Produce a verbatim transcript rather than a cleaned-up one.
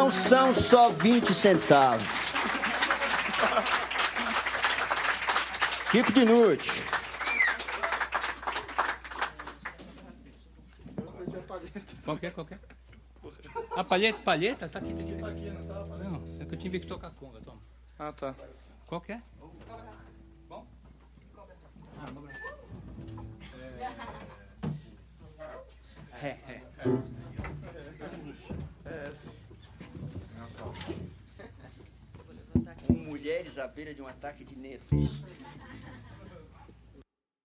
não são só vinte centavos. Tipo de Nurt. Qual que é? Qual que é? A palheta? Palheta? Tá aqui, tá aqui. Tá aqui não, é que eu tinha que tocar conga, toma. Ah, tá. Qual que é? Bom? Ah, vamos lá. É, é. É essa. Mulheres à beira de um ataque de nervos.